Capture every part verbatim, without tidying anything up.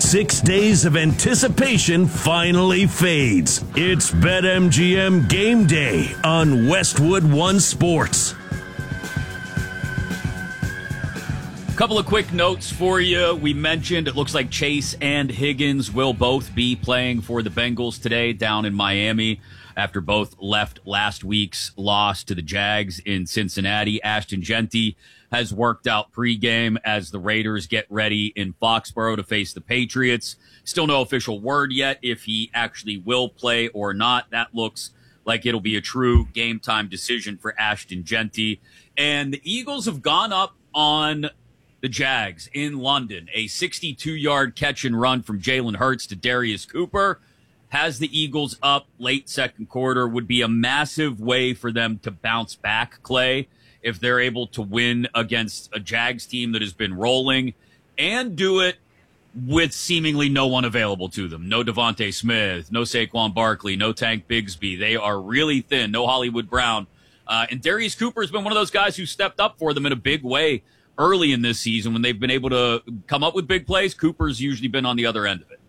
Six days of anticipation finally fades. It's BetMGM Game Day on Westwood One Sports. Couple of quick notes for you. We mentioned it looks like Chase and Higgins will both be playing for the Bengals today down in Miami after both left last week's loss to the Jags in Cincinnati. Ashton Jeanty has worked out pregame as the Raiders get ready in Foxborough to face the Patriots. Still no official word yet if he actually will play or not. That looks like it'll be a true game time decision for Ashton Jeanty. And the Eagles have gone up on the Jags in London. A sixty-two-yard catch and run from Jalen Hurts to Darius Cooper has the Eagles up late second quarter. Would be a massive way for them to bounce back, Clay, if they're able to win against a Jags team that has been rolling and do it with seemingly no one available to them. No Devontae Smith, no Saquon Barkley, no Tank Bigsby. They are really thin. No Hollywood Brown. Uh, and Darius Cooper has been one of those guys who stepped up for them in a big way early in this season when they've been able to come up with big plays. Cooper's usually been on the other end of it.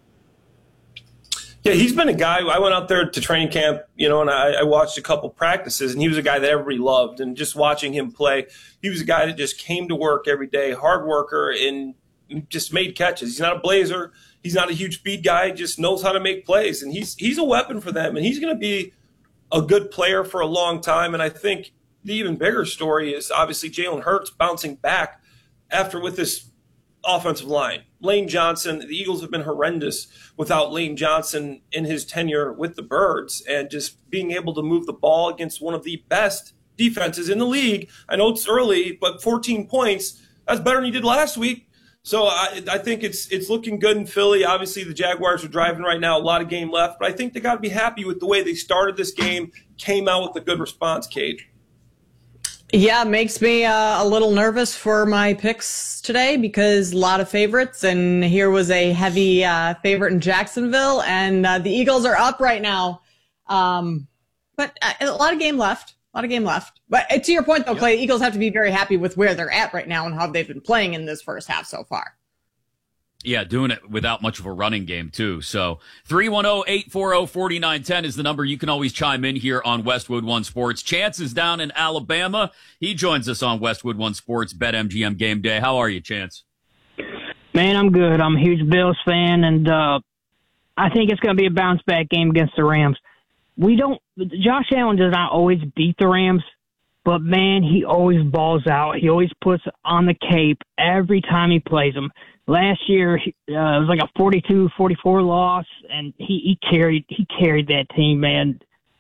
Yeah, he's been a guy. I went out there to training camp, you know, and I, I watched a couple practices, and he was a guy that everybody loved. And just watching him play, he was a guy that just came to work every day, hard worker, and just made catches. He's not a blazer. He's not a huge speed guy. He just knows how to make plays, and he's he's a weapon for them. And he's going to be a good player for a long time. And I think the even bigger story is obviously Jalen Hurts bouncing back after with this offensive line. Lane Johnson, the Eagles have been horrendous without Lane Johnson in his tenure with the Birds, and just being able to move the ball against one of the best defenses in the league. I know it's early, but fourteen points, that's better than he did last week. So I, I think it's it's looking good in Philly. Obviously, the Jaguars are driving right now, a lot of game left, but I think they got to be happy with the way they started this game, came out with a good response, Kate. Yeah, it makes me uh, a little nervous for my picks today because a lot of favorites, and here was a heavy uh, favorite in Jacksonville, and uh, the Eagles are up right now. Um, but a lot of game left, a lot of game left. But to your point, though, Clay, the Eagles have to be very happy with where they're at right now and how they've been playing in this first half so far. Yeah, doing it without much of a running game, too. So three one zero, eight four zero, four nine one zero is the number. You can always chime in here on Westwood One Sports. Chance is down in Alabama. He joins us on Westwood One Sports BetMGM Game Day. How are you, Chance? Man, I'm good. I'm a huge Bills fan, and uh, I think it's going to be a bounce-back game against the Rams. We don't – Josh Allen does not always beat the Rams, but, man, he always balls out. He always puts on the cape every time he plays them. Last year, uh, it was like a forty-two forty-four loss, and he, he carried he carried that team, man.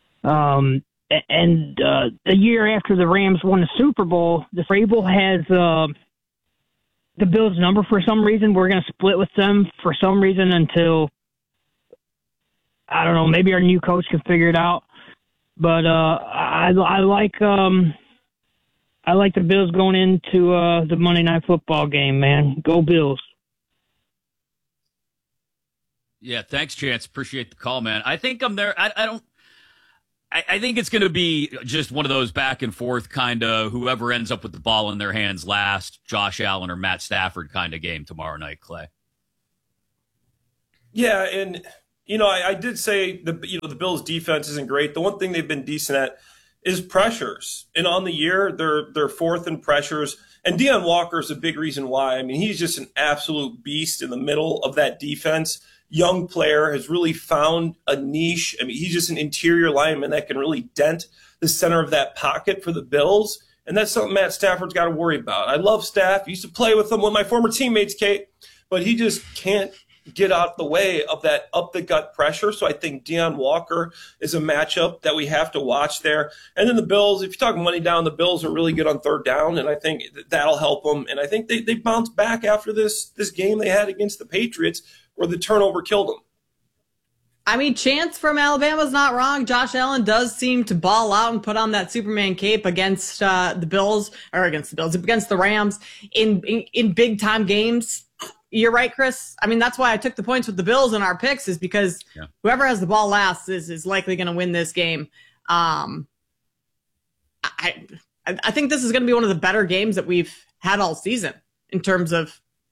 Um, and uh, the year after the Rams won the Super Bowl, the Vrabel has uh, the Bills' number for some reason. We're going to split with them for some reason until, I don't know, maybe our new coach can figure it out. But uh, I, I like um, I like the Bills going into uh, the Monday Night Football game, man. Go Bills. Yeah, thanks, Chance. Appreciate the call, man. I think I'm there. I, I don't. I, I think it's going to be just one of those back and forth kind of whoever ends up with the ball in their hands last, Josh Allen or Matt Stafford kind of game tomorrow night, Clay. Yeah, and you know, I, I did say the you know the Bills' defense isn't great. The one thing they've been decent at is pressures, and on the year they're they're fourth in pressures. And Deion Walker is a big reason why. I mean, he's just an absolute beast in the middle of that defense. Young player, has really found a niche. I mean, he's just an interior lineman that can really dent the center of that pocket for the Bills. And that's something Matt Stafford's got to worry about. I love Staff. I used to play with him with my former teammates, Kate, but he just can't get out the way of that up-the-gut pressure. So I think Deion Walker is a matchup that we have to watch there. And then the Bills, if you talk money down, the Bills are really good on third down, and I think that'll help them. And I think they, they bounced back after this, this game they had against the Patriots where the turnover killed them. I mean, Chance from Alabama's not wrong. Josh Allen does seem to ball out and put on that Superman cape against uh, the Bills, or against the Bills, against the Rams in, in, in big-time games. You're right, Chris. I mean, that's why I took the points with the Bills in our picks, is because yeah. whoever has the ball last is, is likely going to win this game. Um, I I think this is going to be one of the better games that we've had all season in terms of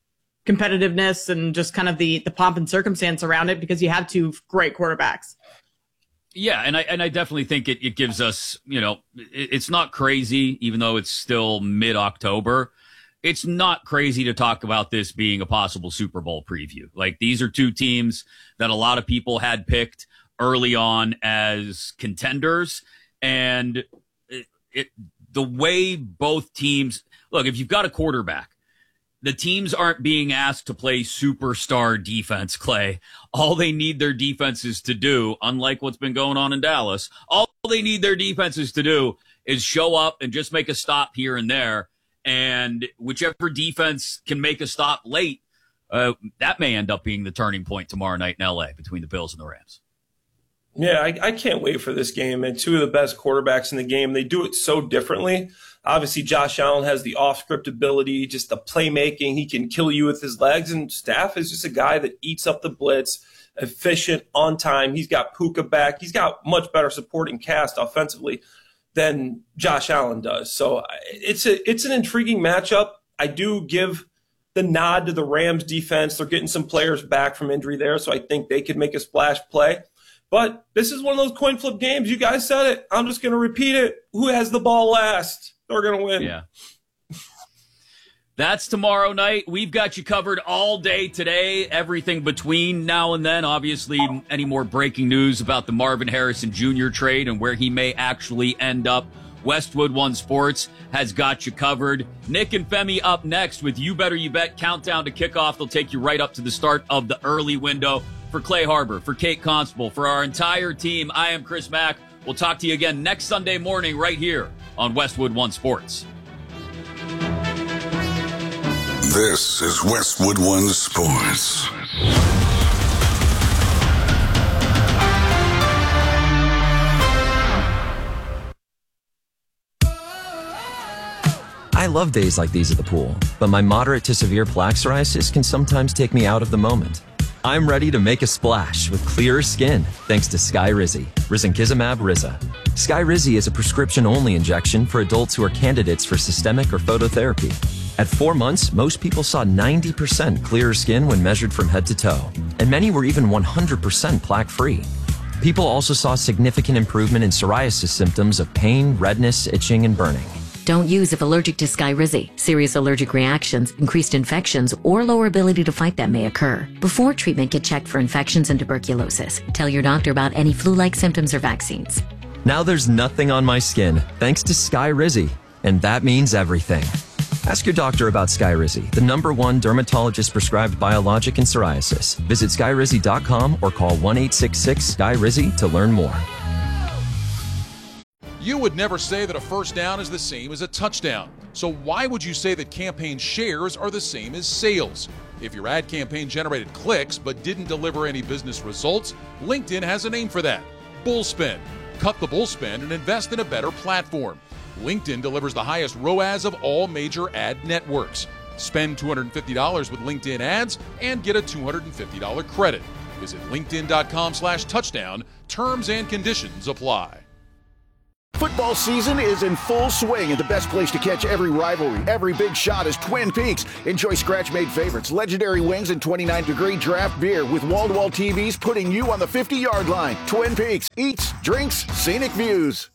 competitiveness and just kind of the the pomp and circumstance around it because you have two great quarterbacks. Yeah, and I and I definitely think it, it gives us, you know, it, it's not crazy, even though it's still mid-October. It's not crazy to talk about this being a possible Super Bowl preview. Like, these are two teams that a lot of people had picked early on as contenders. And it, it the way both teams look, if you've got a quarterback, the teams aren't being asked to play superstar defense, Clay. All they need their defenses to do, unlike what's been going on in Dallas, all they need their defenses to do is show up and just make a stop here and there. And whichever defense can make a stop late, uh, that may end up being the turning point tomorrow night in L A between the Bills and the Rams. Yeah, I, I can't wait for this game. And two of the best quarterbacks in the game. They do it so differently. Obviously, Josh Allen has the off-script ability, just the playmaking. He can kill you with his legs. And Staff is just a guy that eats up the blitz, efficient, on time. He's got Puka back. He's got much better supporting cast offensively than Josh Allen does. So it's a it's an intriguing matchup. I do give the nod to the Rams defense. They're getting some players back from injury there, so I think they could make a splash play. But this is one of those coin flip games. You guys said it. I'm just going to repeat it. Who has the ball last? They're going to win. Yeah. That's tomorrow night. We've got you covered all day today, everything between now and then. Obviously, any more breaking news about the Marvin Harrison Junior trade and where he may actually end up, Westwood One Sports has got you covered. Nick and Femi up next with You Better You Bet Countdown to Kickoff. They'll take you right up to the start of the early window. For Clay Harbor, for Kate Constable, for our entire team, I am Chris Mack. We'll talk to you again next Sunday morning right here on Westwood One Sports. This is Westwood One Sports. I love days like these at the pool, but my moderate to severe plaque psoriasis can sometimes take me out of the moment. I'm ready to make a splash with clearer skin thanks to Skyrizi, risankizumab Riza. Skyrizi is a prescription-only injection for adults who are candidates for systemic or phototherapy. At four months, most people saw ninety percent clearer skin when measured from head to toe, and many were even one hundred percent plaque-free. People also saw significant improvement in psoriasis symptoms of pain, redness, itching, and burning. Don't use if allergic to Skyrizi. Serious allergic reactions, increased infections, or lower ability to fight them may occur. Before treatment, get checked for infections and tuberculosis. Tell your doctor about any flu-like symptoms or vaccines. Now there's nothing on my skin thanks to Skyrizi, and that means everything. Ask your doctor about Skyrizi, the number one dermatologist-prescribed biologic in psoriasis. Visit skyrizi dot com or call one eight six six Sky Rizi to learn more. You would never say that a first down is the same as a touchdown. So why would you say that campaign shares are the same as sales? If your ad campaign generated clicks but didn't deliver any business results, LinkedIn has a name for that: Bullspend. Cut the bullspend and invest in a better platform. LinkedIn delivers the highest R O A S of all major ad networks. Spend two hundred fifty dollars with LinkedIn ads and get a two hundred fifty dollars credit. Visit linkedin dot com slash touchdown. Terms and conditions apply. Football season is in full swing, and the best place to catch every rivalry, every big shot is Twin Peaks. Enjoy scratch-made favorites, legendary wings, and twenty-nine degree draft beer with wall-to-wall T Vs putting you on the fifty-yard line. Twin Peaks. Eats, drinks, scenic views.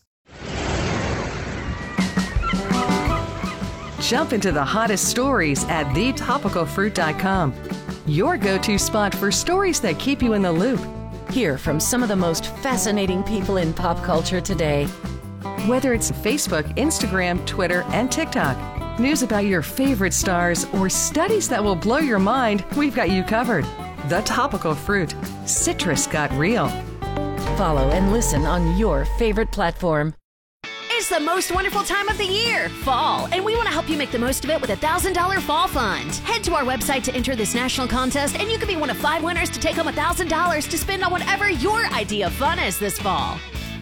Jump into the hottest stories at the topical fruit dot com. Your go-to spot for stories that keep you in the loop. Hear from some of the most fascinating people in pop culture today. Whether it's Facebook, Instagram, Twitter, and TikTok, news about your favorite stars, or studies that will blow your mind, we've got you covered. The Topical Fruit. Citrus got real. Follow and listen on your favorite platform. It's the most wonderful time of the year, fall, and we want to help you make the most of it with a one thousand dollars Fall Fund. Head to our website to enter this national contest, and you could be one of five winners to take home one thousand dollars to spend on whatever your idea of fun is this fall.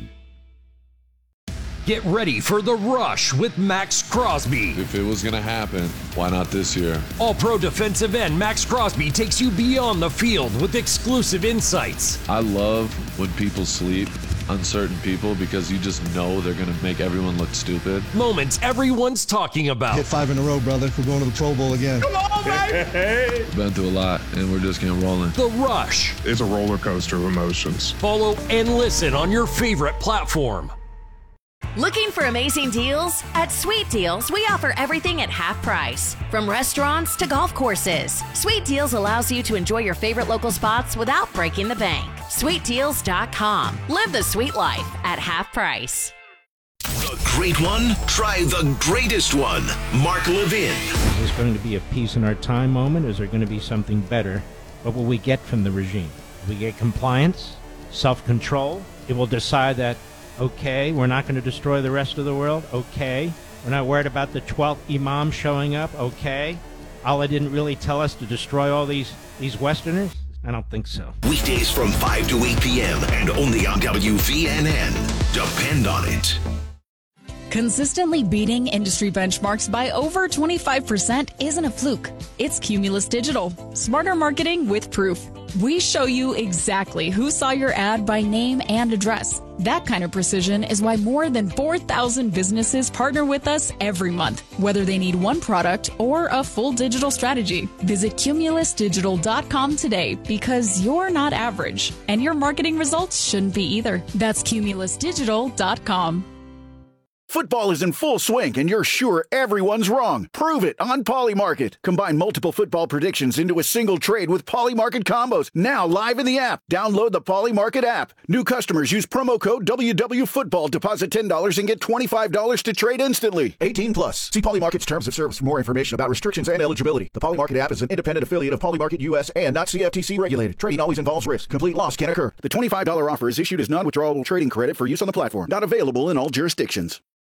Get ready for the rush with Max Crosby. If it was going to happen, why not this year? All-Pro defensive end Max Crosby takes you beyond the field with exclusive insights. I love when people sleep uncertain people because you just know they're going to make everyone look stupid. Moments everyone's talking about. Hit five in a row, brother. We're going to the Pro Bowl again. Come on, baby! Been through a lot, and we're just getting rolling. The Rush. It's a roller coaster of emotions. Follow and listen on your favorite platform. Looking for amazing deals? At Sweet Deals, we offer everything at half price. From restaurants to golf courses, Sweet Deals allows you to enjoy your favorite local spots without breaking the bank. sweet deals dot com. Live the sweet life at half price. The great one? Try the greatest one. Mark Levin. Is this going to be a peace in our time moment? Is there going to be something better? What will we get from the regime? Will we get compliance? Self-control? It will decide that, okay, we're not going to destroy the rest of the world? Okay. We're not worried about the twelfth imam showing up? Okay. Allah didn't really tell us to destroy all these, these Westerners? I don't think so. Weekdays from five to eight p.m. and only on W V N N. Depend on it. Consistently beating industry benchmarks by over twenty-five percent isn't a fluke. It's Cumulus Digital. Smarter marketing with proof. We show you exactly who saw your ad by name and address. That kind of precision is why more than four thousand businesses partner with us every month, whether they need one product or a full digital strategy. Visit cumulus digital dot com today because you're not average, and your marketing results shouldn't be either. That's cumulus digital dot com. Football is in full swing, and you're sure everyone's wrong. Prove it on Polymarket. Combine multiple football predictions into a single trade with Polymarket combos. Now live in the app. Download the Polymarket app. New customers use promo code W W Football. Deposit ten dollars and get twenty-five dollars to trade instantly. eighteen plus. See Polymarket's terms of service for more information about restrictions and eligibility. The Polymarket app is an independent affiliate of Polymarket U S and not C F T C regulated. Trading always involves risk. Complete loss can occur. The twenty-five dollars offer is issued as non-withdrawable trading credit for use on the platform. Not available in all jurisdictions.